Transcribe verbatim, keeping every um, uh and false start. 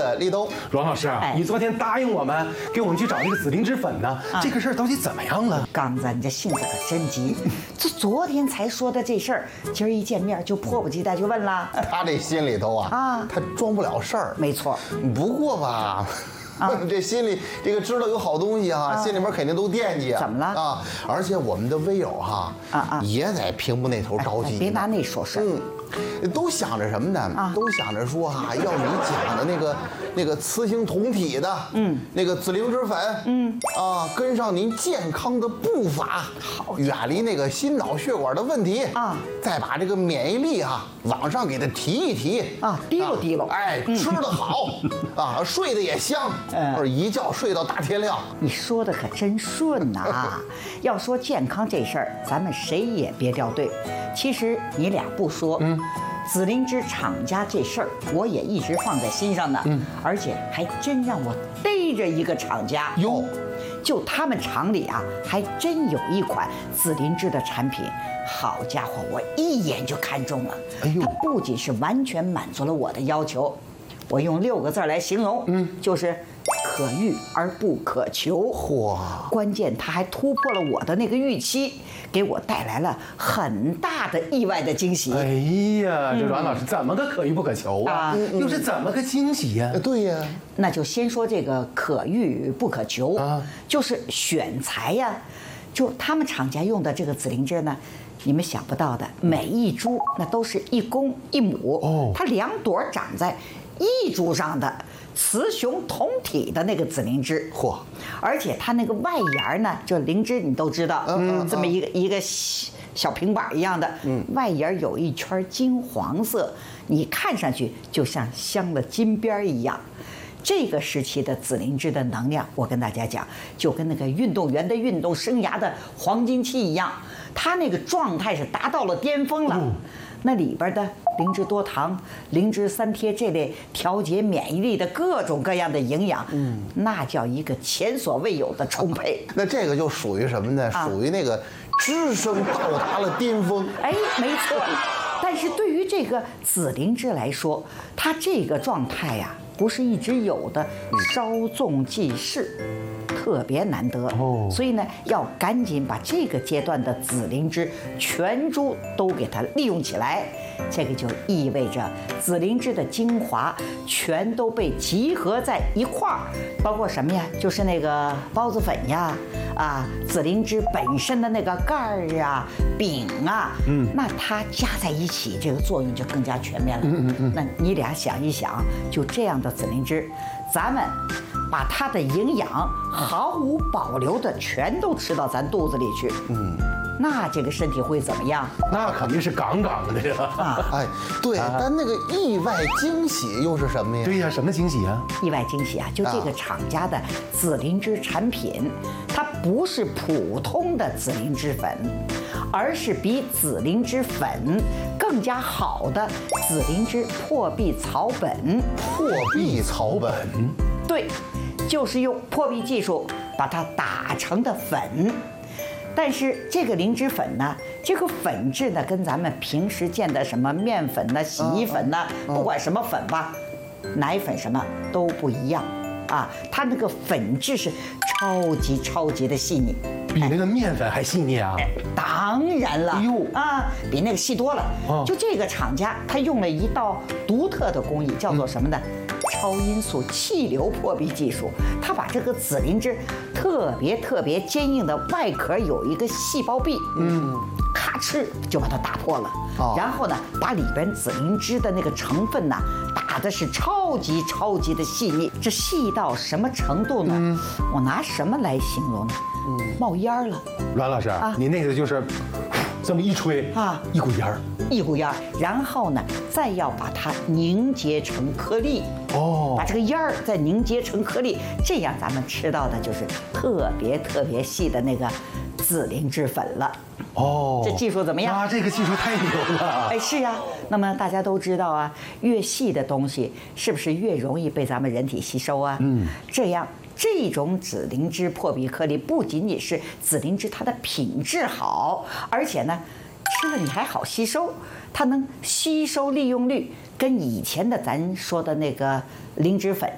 个立冬。 阮老师， 哎你昨天答应我们，给我们去找那个紫灵芝粉呢， 啊这个事儿到底怎么样了？ 刚子，你这性子可真急，这昨天才说的这事儿，今儿一见面就迫不及待就问了。 他这心里头啊， 啊他装不了事儿。 没错， 不过吧。 啊这心里这个知道有好东西啊，心里面肯定都惦记啊。 怎么了啊？而且我们的微友哈， 啊啊也在屏幕那头着急呢。 哎别拿那说事儿。 嗯，都想着什么呢？ 啊都想着说哈、要你讲的那个那个雌雄同体的，嗯，那个紫灵芝粉，嗯，啊，跟上您健康的步伐， 好远离那个心脑血管的问题啊， 再把这个免疫力啊往上给它提一提啊提溜提溜哎，吃得好啊，睡得也香， 嗯不是一觉睡到大天亮。 你说的可真顺呐、要说健康这事儿，咱们谁也别掉队。其实你俩不说，嗯，紫灵芝厂家这事儿，我也一直放在心上呢。嗯，而且还真让我逮着一个厂家哟， 就他们厂里啊，还真有一款紫灵芝的产品。好家伙，我一眼就看中了。 哎呦它不仅是完全满足了我的要求，我用六个字来形容，嗯，就是可遇而不可求。 嚯！ 关键它还突破了我的那个预期，给我带来了很大的意外的惊喜。 哎呀，这阮老师怎么个可遇不可求啊？ 啊又是怎么个惊喜呀？ 对呀， 那就先说这个可遇不可求啊， 就是选材呀。就他们厂家用的这个紫灵芝呢，你们想不到的，每一株那都是一公一母， 哦它两朵长在一株上的雌雄同体的那个紫灵芝， 嚯！ 而且它那个外沿儿呢，就灵芝你都知道， 嗯嗯这么一个一个小小平板一样的，嗯，外沿儿有一圈金黄色，你看上去就像镶了金边儿一样。这个时期的紫灵芝的能量，我跟大家讲，就跟那个运动员的运动生涯的黄金期一样，他那个状态是达到了巅峰了。那里边的灵芝多糖、灵芝三萜这类调节免疫力的各种各样的营养，嗯，那叫一个前所未有的充沛。 那这个就属于什么呢？ 啊属于那个知声到达了巅峰。 哎，没错。但是对于这个紫灵芝来说，它这个状态呀、不是一直有的，稍纵即逝，特别难得。 哦所以呢，要赶紧把这个阶段的紫灵芝全株都给它利用起来。这个就意味着紫灵芝的精华全都被集合在一块儿，包括什么呀？就是那个孢子粉呀，啊，紫灵芝本身的那个盖儿啊、饼啊，嗯，那它加在一起，这个作用就更加全面了。嗯嗯嗯。那你俩想一想，就这样的紫灵芝，咱们把它的营养毫无保留的全都吃到咱肚子里去，嗯，那这个身体会怎么样？ 那肯定是杠杠的呀。 啊， 哎，对，但那个意外惊喜又是什么呀？ 对呀，什么惊喜啊？ 意外惊喜啊！就这个厂家的紫灵芝产品，它不是普通的紫灵芝粉，而是比紫灵芝粉更加好的紫灵芝破壁草本。 破壁草本。 对，就是用破壁技术把它打成的粉。但是这个灵芝粉呢，这个粉质呢，跟咱们平时见的什么面粉呐、洗衣粉呐，不管什么粉吧，奶粉什么都不一样啊。它那个粉质是超级超级的细腻， 比那个面粉还细腻啊！ 当然了， 哎呦啊，比那个细多了。 哦就这个厂家，他用了一道独特的工艺，叫做什么呢？超音速气流破壁技术。他把这个紫灵芝特别特别坚硬的外壳有一个细胞壁，嗯，咔哧就把它打破了。 哦然后呢，把里边紫灵芝的那个成分呢，打的是超级超级的细腻。这细到什么程度呢？ 嗯我拿什么来形容呢？嗯，冒烟儿了。 阮老师，你那个就是这么一吹啊一股烟儿。 一股烟儿，然后呢，再要把它凝结成颗粒， 哦把这个烟儿再凝结成颗粒，这样咱们吃到的就是特别特别细的那个紫灵芝粉了。 哦， 这技术怎么样啊，这个技术太牛了！ 哎，是呀。那么大家都知道啊，越细的东西是不是越容易被咱们人体吸收啊？嗯，这样。这种紫灵芝破壁颗粒不仅仅是紫灵芝它的品质好，而且呢，吃了你还好吸收，它能吸收利用率跟以前的咱说的那个灵芝粉